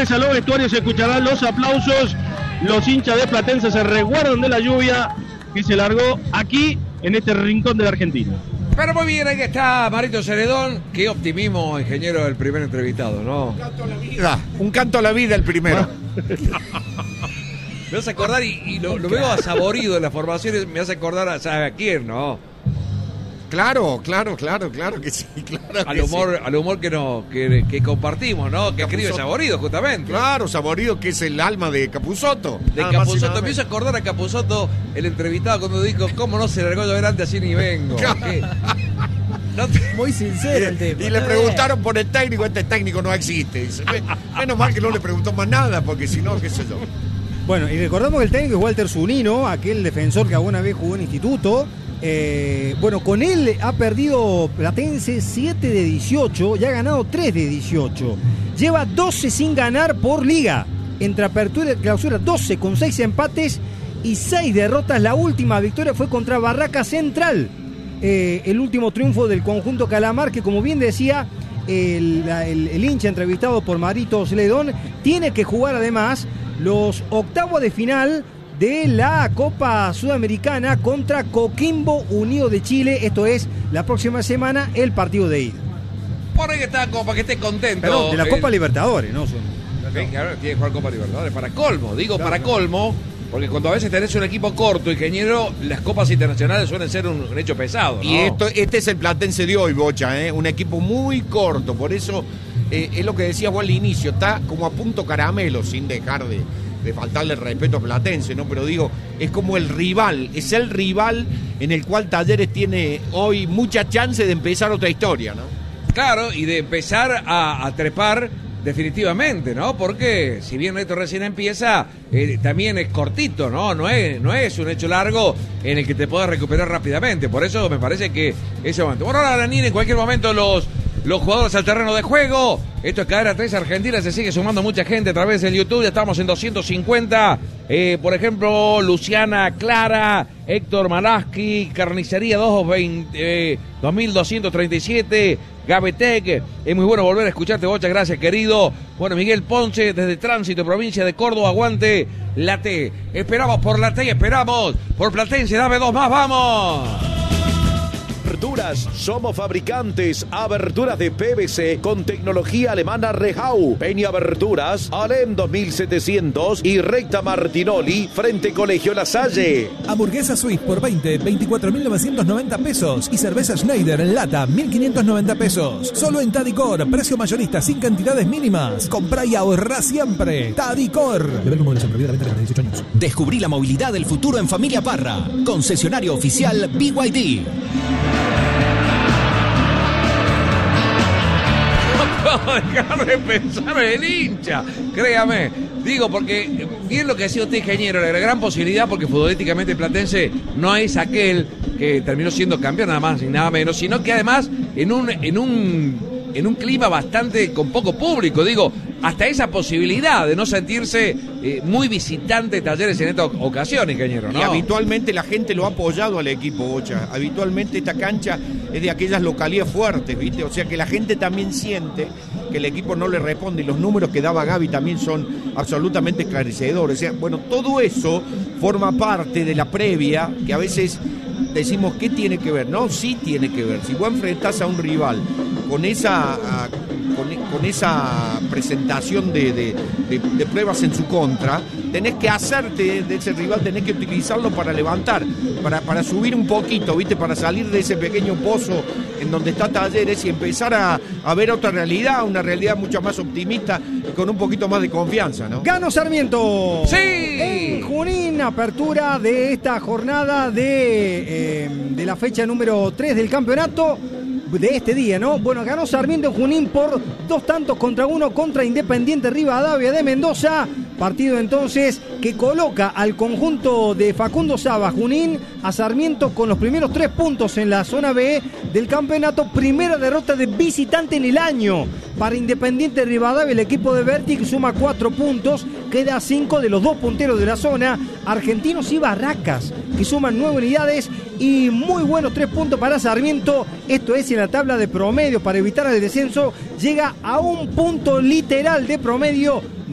a los vestuarios se escucharán los aplausos. Los hinchas de Platense se resguardan de la lluvia que se largó aquí en este rincón de la Argentina. Pero muy bien, ahí está Marito Ceredón. Qué optimismo, ingeniero, el primer entrevistado, ¿no? Un canto a la vida el primero. Me hace acordar, y lo veo asaborido en las formaciones, me hace acordar a ¿sabe quién, no? Claro que sí, claro al humor que compartimos, ¿no? Que escribe Saborido, justamente. Claro, Saborido, que es el alma de Capusotto. De Capusotto, me hizo acordar a Capusotto, el entrevistado, cuando dijo, ¿cómo no se largó yo adelante así ni vengo? Muy sincero el tema. Y le preguntaron por el técnico, este técnico no existe. Dice, menos mal que no le preguntó más nada, porque si no, qué sé yo. Bueno, y recordamos que el técnico es Walter Zunino, aquel defensor que alguna vez jugó en Instituto. Bueno, con él ha perdido Platense 7 de 18 y ha ganado 3 de 18. Lleva 12 sin ganar por liga. Entre apertura y clausura, 12 con 6 empates y 6 derrotas. La última victoria fue contra Barraca Central. El último triunfo del conjunto Calamar, que como bien decía el hincha entrevistado por Marito Ceredón, tiene que jugar además los octavos de final de la Copa Sudamericana contra Coquimbo Unido de Chile. Esto es la próxima semana, el partido de ida. Por ahí está, como para que esté contento. Perdón, de la Copa Libertadores, ¿no? Tiene que jugar Copa Libertadores. Para colmo, para colmo, porque cuando a veces tenés un equipo corto, ingeniero, las copas internacionales suelen ser un hecho pesado, ¿no? Y este es el Platense de hoy, Bocha, un equipo muy corto. Por eso es lo que decías vos al inicio, está como a punto caramelo, sin dejar de faltarle el respeto a Platense, ¿no? Pero digo, es como el rival en el cual Talleres tiene hoy mucha chance de empezar otra historia, ¿no? Claro, y de empezar a trepar definitivamente, ¿no? Porque si bien esto recién empieza, también es cortito, ¿no? No es un hecho largo en el que te puedas recuperar rápidamente. Por eso me parece que ese momento. Bueno, ahora Lanini, en cualquier momento los jugadores al terreno de juego. Esto es Cadena 3 Argentina, se sigue sumando mucha gente a través del YouTube, ya estamos en 250. Por ejemplo, Luciana Clara, Héctor Malaski, Carnicería 2237, Gabetec. Es muy bueno volver a escucharte, Bocha, gracias, querido. Bueno, Miguel Ponce, desde Tránsito, provincia de Córdoba, aguante la T. Esperamos por la T y esperamos por Platense, dame 2 más, ¡vamos! Aberturas, somos fabricantes, aberturas de PVC con tecnología alemana Rehau, Peña Aberturas, Alem 2700 y Recta Martinoli, frente Colegio La Salle. Hamburguesa Swiss por 24.990 pesos y cerveza Schneider en lata 1.590 pesos. Solo en Tadicor, precio mayorista sin cantidades mínimas. Comprá y ahorrá siempre. Tadicor. Deber modelo de venta de 18 años. Descubrí la movilidad del futuro en Familia Parra. Concesionario oficial BYD. No dejar de pensar en el hincha, créame. Digo, porque bien lo que decía usted, ingeniero, la gran posibilidad, porque futbolísticamente Platense no es aquel que terminó siendo campeón, nada más ni nada menos, sino que además en un clima bastante con poco público, digo, hasta esa posibilidad de no sentirse muy visitante de Talleres en esta ocasión, ingeniero, ¿no? Y habitualmente la gente lo ha apoyado al equipo, Bocha. Habitualmente esta cancha es de aquellas localidades fuertes, ¿viste? O sea que la gente también siente que el equipo no le responde y los números que daba Gaby también son absolutamente esclarecedores. O sea, bueno, todo eso forma parte de la previa que a veces decimos, ¿qué tiene que ver? No, sí tiene que ver. Si vos enfrentás a un rival con esa presentación de pruebas en su contra, tenés que hacerte de ese rival, tenés que utilizarlo para levantar, para subir un poquito, ¿viste? Para salir de ese pequeño pozo en donde está Talleres y empezar a ver otra realidad, una realidad mucho más optimista y con un poquito más de confianza, ¿no? ¡Ganó Sarmiento! ¡Sí! En Junín, apertura de esta jornada de la fecha número 3 del campeonato de este día, ¿no? Bueno, ganó Sarmiento en Junín por 2-1 contra Independiente Rivadavia de Mendoza. Partido entonces que coloca al conjunto de Facundo Saba Junín a Sarmiento con los primeros 3 puntos en la zona B del campeonato. Primera derrota de visitante en el año para Independiente Rivadavia. El equipo de Vertic suma 4 puntos, queda 5 de los 2 punteros de la zona, Argentinos y Barracas, que suman 9 unidades y muy buenos 3 puntos para Sarmiento. Esto es en la tabla de promedio para evitar el descenso. Llega a un punto literal de promedio